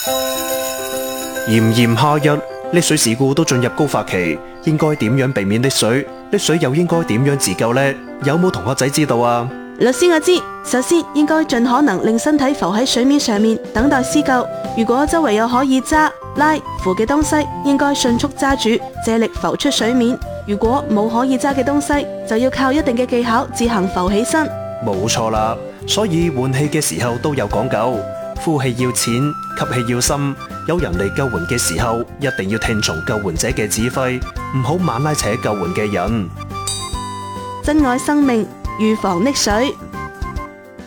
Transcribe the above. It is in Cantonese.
炎炎夏日，溺水事故都進入高發期，應該點樣避免溺水？溺水又應該點樣自救呢？有冇同學仔知道啊？ 律師我知，首先應該盡可能令身體浮喺水面上面，等待施救。如果周圍有可以揸、拉、扶嘅東西，應該迅速揸住，借力浮出水面。如果冇可以揸嘅東西，就要靠一定嘅技巧自行浮起身。 冇錯啦，所以換氣嘅時候都有講究，呼氣要淺，吸氣要深。有人嚟救援嘅時候，一定要聽從救援者嘅指揮，唔好猛拉扯救援嘅人。 珍愛生命，預防溺水。